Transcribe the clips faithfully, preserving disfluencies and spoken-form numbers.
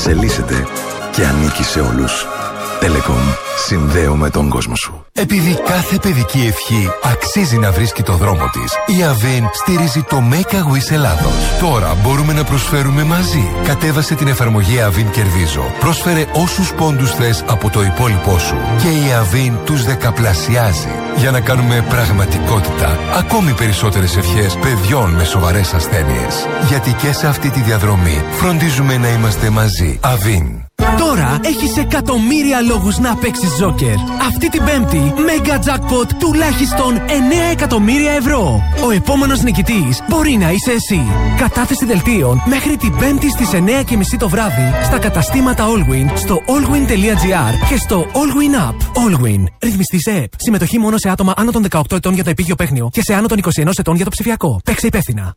εξελίσσεται και ανήκει σε όλους. Telecom. Συνδέουμε τον κόσμο σου. Επειδή κάθε παιδική ευχή αξίζει να βρίσκει το δρόμο της, η Avin στηρίζει το Make a Wish Ελλάδος. Τώρα μπορούμε να προσφέρουμε μαζί. Κατέβασε την εφαρμογή Avin Κερδίζω. Πρόσφερε όσους πόντους θες από το υπόλοιπό σου. Και η Avin τους δεκαπλασιάζει. Για να κάνουμε πραγματικότητα ακόμη περισσότερες ευχές παιδιών με σοβαρές ασθένειες. Γιατί και σε αυτή τη διαδρομή φροντίζουμε να είμαστε μαζί. Avin. Τώρα έχεις εκατομμύρια λόγους να παίξεις Joker. Αυτή την Πέμπτη, Mega Jackpot τουλάχιστον εννέα εκατομμύρια ευρώ. Ο επόμενος νικητής μπορεί να είσαι εσύ. Κατάθεση δελτίων μέχρι την Πέμπτη στις εννέα και μισή το βράδυ στα καταστήματα Allwyn, στο allwyn τελεία gr και στο Allwyn App. Allwyn. Ρυθμιστή σε ΕΠ. Συμμετοχή μόνο σε άτομα άνω των δεκαοκτώ ετών για το επίγειο παίχνιο και σε άνω των είκοσι ένα ετών για το ψηφιακό. Παίξε υπεύθυνα.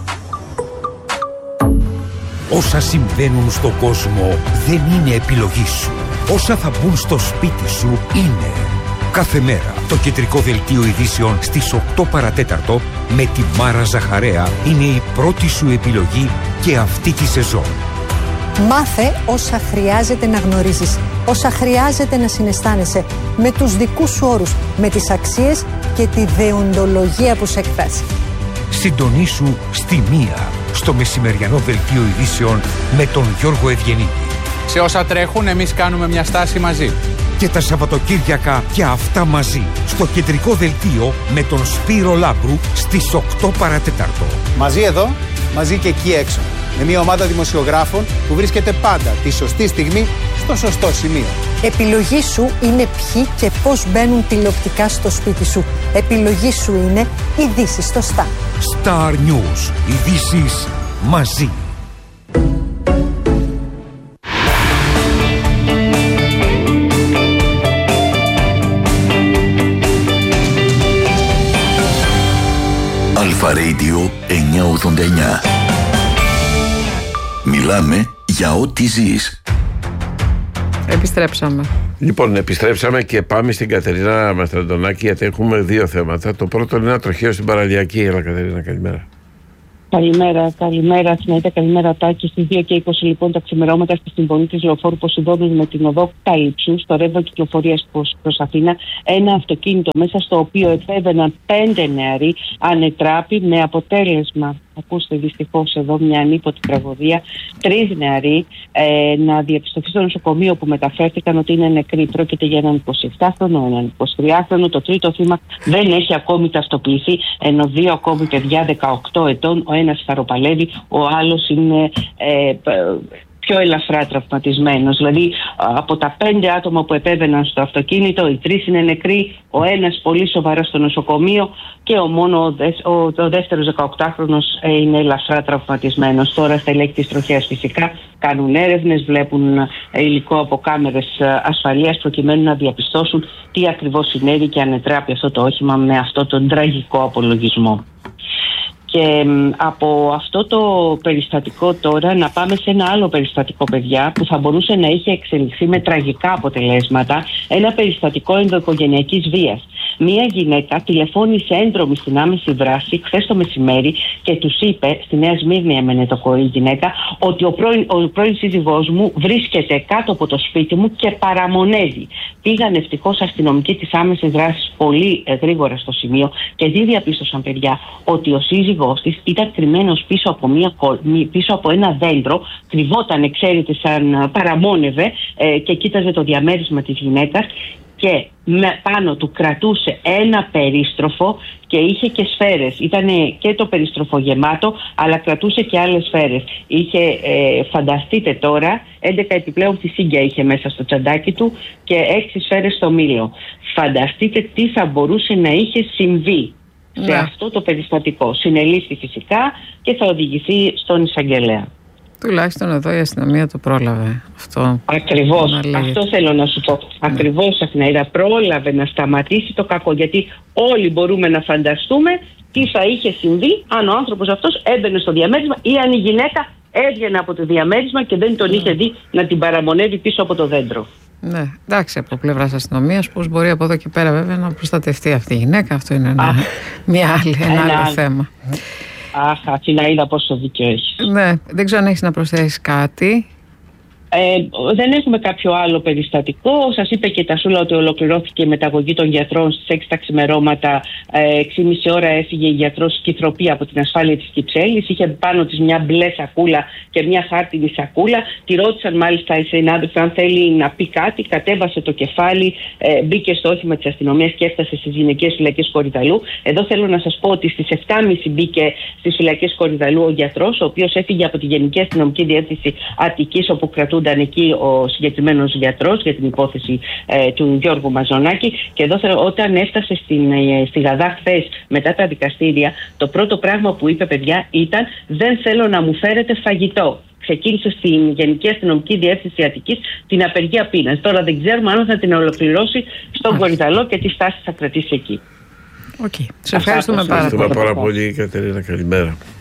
Όσα συμβαίνουν στον κόσμο δεν είναι επιλογή σου. Όσα θα μπουν στο σπίτι σου είναι. Κάθε μέρα το κεντρικό δελτίο ειδήσεων στις οκτώ παρατέταρτο με τη Μάρα Ζαχαρέα είναι η πρώτη σου επιλογή και αυτή τη σεζόν. Μάθε όσα χρειάζεται να γνωρίζεις, όσα χρειάζεται να συναισθάνεσαι, με τους δικούς σου όρους, με τις αξίες και τη δεοντολογία που σε εκφράζει. Συντονίσου στη μία στο μεσημεριανό δελτίο ειδήσεων με τον Γιώργο Ευγενίδη. Σε όσα τρέχουν εμείς κάνουμε μια στάση μαζί. Και τα Σαββατοκύριακα και αυτά μαζί στο κεντρικό δελτίο με τον Σπύρο Λάμπρου στις οκτώ παρατέταρτο. Μαζί εδώ, μαζί και εκεί έξω. Με μια ομάδα δημοσιογράφων που βρίσκεται πάντα τη σωστή στιγμή στο σωστό σημείο. Επιλογή σου είναι ποιοι και πώς μπαίνουν τηλεοπτικά στο σπίτι σου. Επιλογή σου είναι ειδήσεις στο Star. Star News. Ειδήσεις μαζί. Αλφα Radio εννιακόσια ογδόντα εννιά. Μιλάμε για ό,τι ζεις. Επιστρέψαμε. Λοιπόν, επιστρέψαμε και πάμε στην Κατερίνα Μαστραντονάκη, γιατί έχουμε δύο θέματα. Το πρώτο είναι ένα τροχαίο στην παραλιακή. Έλα, Κατερίνα, καλημέρα. Καλημέρα, καλημέρα, Αθηναίτε, καλημέρα, Τάκη. Στις δύο και είκοσι λοιπόν τα ξημερώματα στη συμβολή της λεωφόρου Ποσειδώνος με την οδό Καλύψου, στο ρεύμα κυκλοφορίας προς Αθήνα, ένα αυτοκίνητο μέσα στο οποίο επέβαιναν πέντε νεαροί ανετράπη, με αποτέλεσμα, ακούστε δυστυχώς εδώ μια ανίποτη τραγωδία, τρεις νεαροί ε, να διαπιστωθεί στο νοσοκομείο που μεταφέρθηκαν ότι είναι νεκροί. Πρόκειται για έναν εικοσιεπτάχρονο, έναν εικοσιτριάχρονο. Το τρίτο θύμα δεν έχει ακόμη ταυτοποιηθεί, ενώ δύο ακόμη παιδιά δεκαοκτώ ετών. Ο ένας χαροπαλεύει, ο άλλος είναι ε, πιο ελαφρά τραυματισμένος. Δηλαδή από τα πέντε άτομα που επέβαιναν στο αυτοκίνητο, οι τρεις είναι νεκροί, ο ένας πολύ σοβαρά στο νοσοκομείο και ο μόνο ο, ο, ο δεύτερος δεκαοκτάχρονος είναι ελαφρά τραυματισμένος. Τώρα στελέχη της τροχέας φυσικά κάνουν έρευνες, βλέπουν υλικό από κάμερες ασφαλείας προκειμένου να διαπιστώσουν τι ακριβώς συνέβη και ανετράπη αυτό το όχημα με αυτό τον τραγικό απολογισμό. Και από αυτό το περιστατικό τώρα να πάμε σε ένα άλλο περιστατικό, παιδιά, που θα μπορούσε να είχε εξελιχθεί με τραγικά αποτελέσματα. Ένα περιστατικό ενδοοικογενειακής βίας. Μία γυναίκα τηλεφώνησε έντρομη στην άμεση δράση χθες το μεσημέρι και τους είπε, στη Νέα Σμύρνη έμενε το η γυναίκα, ότι ο πρώην, ο πρώην σύζυγός μου βρίσκεται κάτω από το σπίτι μου και παραμονεύει. Πήγαν ευτυχώς αστυνομικοί της άμεσης δράσης πολύ γρήγορα στο σημείο και δεν διαπίστωσαν, παιδιά, ότι ο σύζυγός της ήταν κρυμμένος πίσω από, μια, πίσω από ένα δέντρο, κρυβόταν, ξέρετε, σαν παραμόνευε ε, και κοίταζε το διαμέρισμα της γυναίκας και με, πάνω του κρατούσε ένα περίστροφο και είχε και σφαίρες. Ήταν και το περίστροφο γεμάτο, αλλά κρατούσε και άλλες σφαίρες. Είχε, ε, φανταστείτε τώρα, έντεκα επιπλέον φυσίγγια είχε μέσα στο τσαντάκι του και έξι σφαίρες στο μήλο. Φανταστείτε τι θα μπορούσε να είχε συμβεί σε ναι. αυτό το περιστατικό. Συνελήφθη φυσικά και θα οδηγηθεί στον εισαγγελέα. Τουλάχιστον εδώ η αστυνομία το πρόλαβε αυτό. Ακριβώς, αυτό θέλω να σου πω. Ναι. Ακριβώς, Αθηναίρα, πρόλαβε να σταματήσει το κακό. Γιατί όλοι μπορούμε να φανταστούμε τι θα είχε συμβεί αν ο άνθρωπος αυτός έμπαινε στο διαμέρισμα ή αν η γυναίκα έβγαινε από το διαμέρισμα και δεν τον ναι. είχε δει να την παραμονεύει πίσω από το δέντρο. Ναι, εντάξει, από πλευράς αστυνομίας, πώς μπορεί από εδώ και πέρα βέβαια να προστατευτεί αυτή η γυναίκα, αυτό είναι ένα, μια άλλη, ένα, ένα άλλο θέμα. Αχ, Αθηναίδα, πόσο δίκιο έχεις. Ναι, δεν ξέρω αν έχεις να προσθέσεις κάτι. Ε, δεν έχουμε κάποιο άλλο περιστατικό. Σας είπε και η Τασούλα ότι ολοκληρώθηκε η μεταγωγή των γιατρών στις έξι τα ξημερώματα. Ε, έξι και μισή ώρα έφυγε η γιατρός Κιθροπή από την ασφάλεια της Κυψέλης. Είχε πάνω της μια μπλε σακούλα και μια χάρτινη σακούλα. Τη ρώτησαν μάλιστα οι συνάδελφοι αν θέλει να πει κάτι. Κατέβασε το κεφάλι, ε, μπήκε στο όχημα της αστυνομίας και έφτασε στις γυναικείες φυλακές Κορυδαλού. Εδώ θέλω να σας πω ότι στις επτά και μισή μπήκε στις φυλακές Κορυδαλού ο γιατρός, ο οποίος έφυγε από τη Γενική Αστυνομική Διεύθυνση Αττικής, όπου κρατούνταν εκεί ο συγκεκριμένος γιατρός για την υπόθεση ε, του Γιώργου Μαζονάκη. Και εδώ θέλω, όταν έφτασε στην, ε, στη Γαδά χθες μετά τα δικαστήρια, το πρώτο πράγμα που είπε, παιδιά, ήταν «Δεν θέλω να μου φέρετε φαγητό». Ξεκίνησε στην Γενική Αστυνομική Διεύθυνση Αττικής την απεργία πείνας. Τώρα δεν ξέρουμε αν θα την ολοκληρώσει στον Κορυδαλό και τι στάση θα κρατήσει εκεί. Okay. Σε ευχαριστούμε πάρα πολύ. Ευχαριστούμε πάρα πολύ, Κατερίνα. Καλημέρα.